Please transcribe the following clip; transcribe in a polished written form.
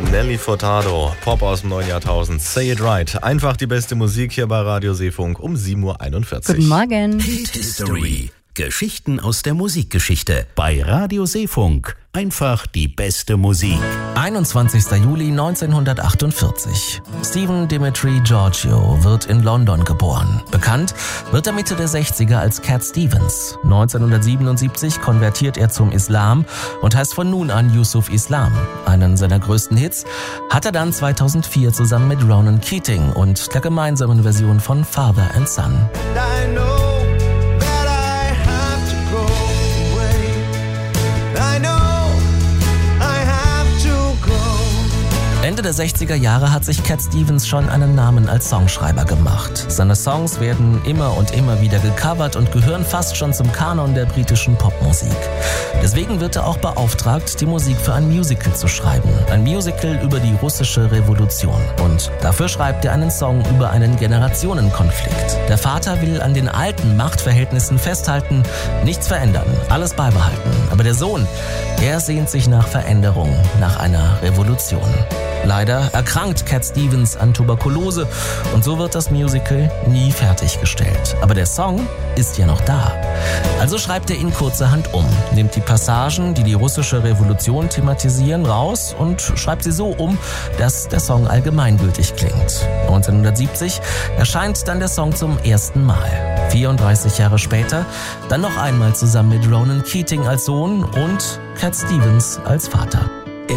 Nelly Furtado, Pop aus dem neuen Jahrtausend, Say It Right. Einfach die beste Musik hier bei Radio Seefunk um 7.41 Uhr. Guten Morgen. Hit History. Geschichten aus der Musikgeschichte. Bei Radio Seefunk. Einfach die beste Musik. 21. Juli 1948. Stephen Dimitri Giorgio wird in London geboren. Bekannt wird er Mitte der 60er als Cat Stevens. 1977 konvertiert er zum Islam und heißt von nun an Yusuf Islam. Einen seiner größten Hits hat er dann 2004 zusammen mit Ronan Keating und der gemeinsamen Version von Father and Son. Ende der 60er Jahre hat sich Cat Stevens schon einen Namen als Songschreiber gemacht. Seine Songs werden immer und immer wieder gecovert und gehören fast schon zum Kanon der britischen Popmusik. Deswegen wird er auch beauftragt, die Musik für ein Musical zu schreiben. Ein Musical über die russische Revolution. Und dafür schreibt er einen Song über einen Generationenkonflikt. Der Vater will an den alten Machtverhältnissen festhalten, nichts verändern, alles beibehalten. Aber der Sohn, der sehnt sich nach Veränderung, nach einer Revolution. Leider erkrankt Cat Stevens an Tuberkulose und so wird das Musical nie fertiggestellt. Aber der Song ist ja noch da. Also schreibt er ihn kurzerhand um, nimmt die Passagen, die die russische Revolution thematisieren, raus und schreibt sie so um, dass der Song allgemeingültig klingt. 1970 erscheint dann der Song zum ersten Mal. 34 Jahre später dann noch einmal zusammen mit Ronan Keating als Sohn und Cat Stevens als Vater.